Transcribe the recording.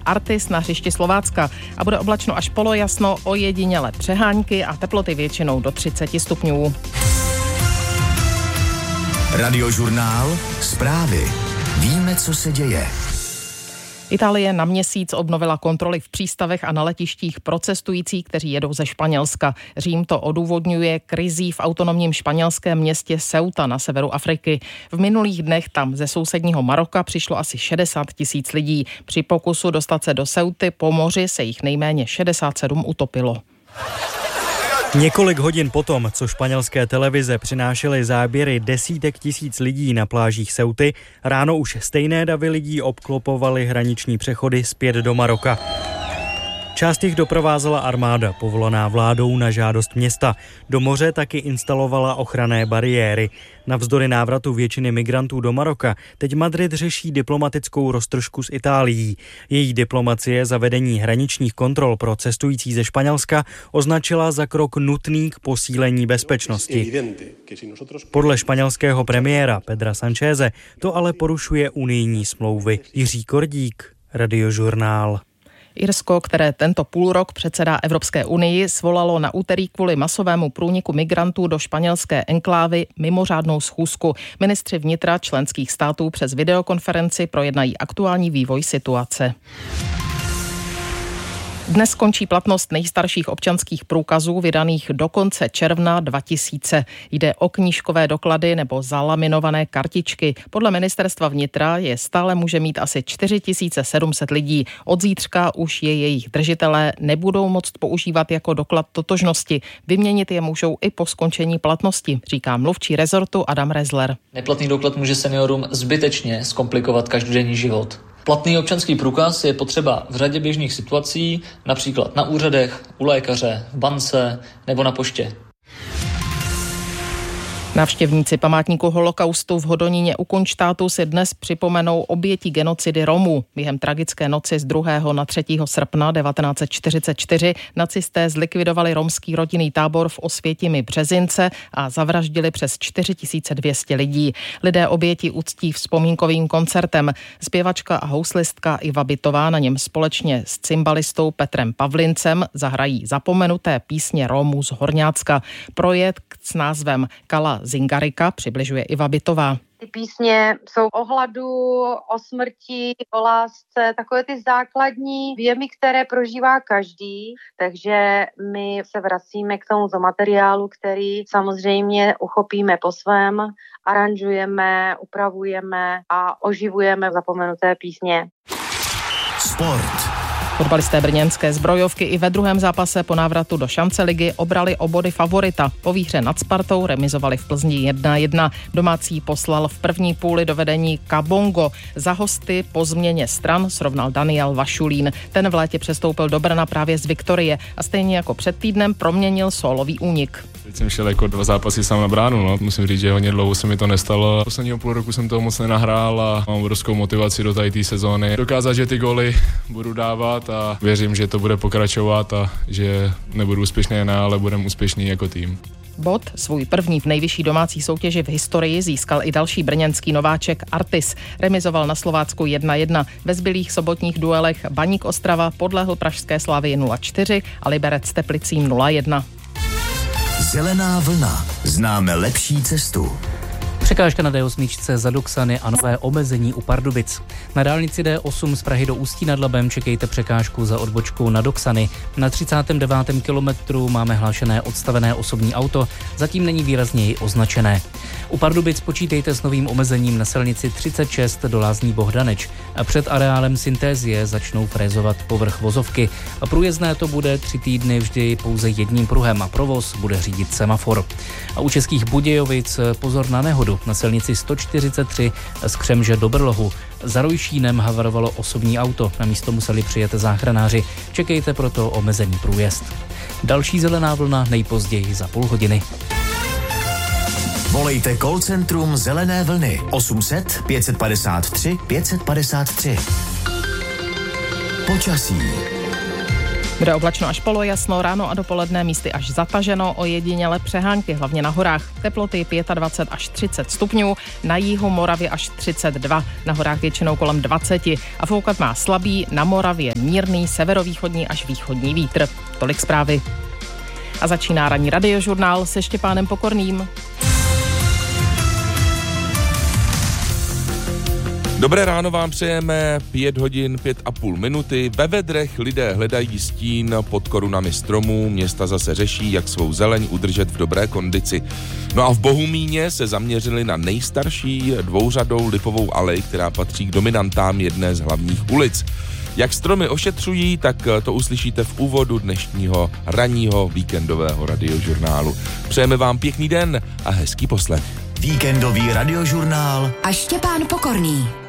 Artis na hřišti Slovácka a bude oblačno až polojasno, ojediněle přehánky a teploty většinou do 30 stupňů. Radiožurnál, zprávy. Víme, co se děje. Itálie na měsíc obnovila kontroly v přístavech a na letištích pro cestující, kteří jedou ze Španělska. Řím to odůvodňuje krizí v autonomním španělském městě Ceuta na severu Afriky. V minulých dnech tam ze sousedního Maroka přišlo asi 60 000 lidí. Při pokusu dostat se do Ceuty po moři se jich nejméně 67 utopilo. Několik hodin potom, co španělské televize přinášely záběry desítek tisíc lidí na plážích Ceuty, ráno už stejné davy lidí obklopovaly hraniční přechody zpět do Maroka. Část jich doprovázela armáda, povolaná vládou na žádost města. Do moře taky instalovala ochranné bariéry. Navzdory návratu většiny migrantů do Maroka teď Madrid řeší diplomatickou roztržku s Itálií. Její diplomacie zavedení hraničních kontrol pro cestující ze Španělska označila za krok nutný k posílení bezpečnosti. Podle španělského premiéra Pedra Sancheze to ale porušuje unijní smlouvy. Jiří Kordík, Radiožurnál. Irsko, které tento půlrok předsedá Evropské unii, svolalo na úterý kvůli masovému průniku migrantů do španělské enklávy mimořádnou schůzku. Ministři vnitra členských států přes videokonferenci projednají aktuální vývoj situace. Dnes skončí platnost nejstarších občanských průkazů vydaných do konce června 2000. Jde o knížkové doklady nebo zalaminované kartičky. Podle ministerstva vnitra je stále může mít asi 4700 lidí. Od zítřka už je jejich držitelé nebudou moct používat jako doklad totožnosti. Vyměnit je můžou i po skončení platnosti, říká mluvčí rezortu Adam Rezler. Neplatný doklad může seniorům zbytečně zkomplikovat každodenní život. Platný občanský průkaz je potřeba v řadě běžných situací, například na úřadech, u lékaře, v bance nebo na poště. Návštěvníci památníku holokaustu v Hodoníně u Kunštátu si dnes připomenou oběti genocidy Romů. Během tragické noci z 2. na 3. srpna 1944 nacisté zlikvidovali romský rodinný tábor v Osvětimi Březince a zavraždili přes 4200 lidí. Lidé oběti uctí vzpomínkovým koncertem. Zpěvačka a houslistka Iva Bitová na něm společně s cymbalistou Petrem Pavlincem zahrají zapomenuté písně Romů z Horňácka. Projekt s názvem Kala Zingarika přibližuje Iva Bitová. Ty písně jsou o hladu, o smrti, o lásce, takové ty základní věmy, které prožívá každý, takže my se vracíme k tomu materiálu, který samozřejmě uchopíme po svém, aranžujeme, upravujeme a oživujeme zapomenuté písně. Sport. Fotbalisté brněnské zbrojovky i ve druhém zápase po návratu do šance ligy obrali o body favorita. Po výhře nad Spartou remizovali v Plzni 1-1. Domácí poslal v první půli do vedení Kabongo. Za hosty po změně stran srovnal Daniel Vašulín. Ten v létě přestoupil do Brna právě z Viktorie a stejně jako před týdnem proměnil sólový únik. Teď jsem šel jako 2 zápasy sám na bránu, no. Musím říct, že hodně dlouho se mi to nestalo. Posledního půl roku jsem toho moc nenahrál a mám obrovskou motivaci do té sezóny. Dokázat, že ty góly budu dávat a věřím, že to bude pokračovat a že nebudu úspěšný jen, ale budeme úspěšný jako tým. Bod, svůj první v nejvyšší domácí soutěži v historii, získal i další brněnský nováček Artis. Remizoval na Slovácku 1-1. Ve zbylých sobotních duelech Baník Ostrava podlehl pražské Slavii 0-4 a Liberec Teplicím 0-1. Zelená vlna. Známe lepší cestu. Překážka na D8 za Duksany a nové omezení u Pardubic. Na dálnici D8 z Prahy do Ústí nad Labem čekejte překážku za odbočkou na Duksany. Na 39. kilometru máme hlášené odstavené osobní auto, zatím není výrazněji označené. U Pardubic počítejte s novým omezením na silnici 36 do Lázní Bohdaneč. A před areálem Syntézie začnou frézovat povrch vozovky. A průjezdné to bude 3 týdny vždy pouze jedním pruhem a provoz bude řídit semafor. A u Českých Budějovic pozor na nehodu. Na silnici 143 z Křemže do Brlohu. Za Rojšínem havarovalo osobní auto. Na místo museli přijet záchranáři. Čekejte proto omezený průjezd. Další zelená vlna nejpozději za půl hodiny. Volejte call centrum Zelené vlny 800 553 553. Počasí. Bude oblačno až polojasno, ráno a dopoledne místy až zataženo, ojediněle přehánky, hlavně na horách. Teploty 25 až 30 stupňů, na jihu Moravy až 32, na horách většinou kolem 20 a foukat má slabý, na Moravě mírný severovýchodní až východní vítr. Tolik zprávy. A začíná ranní radiožurnál se Štěpánem Pokorným. Dobré ráno vám přejeme, 5 hodin 5,5 minuty. Ve vedrech lidé hledají stín pod korunami stromů, města zase řeší, jak svou zeleň udržet v dobré kondici. No a v Bohumíně se zaměřili na nejstarší dvouřadou lipovou alej, která patří k dominantám jedné z hlavních ulic. Jak stromy ošetřují, tak to uslyšíte v úvodu dnešního ranního víkendového radiožurnálu. Přejeme vám pěkný den a hezký poslech. Víkendový radiožurnál a Štěpán Pokorný.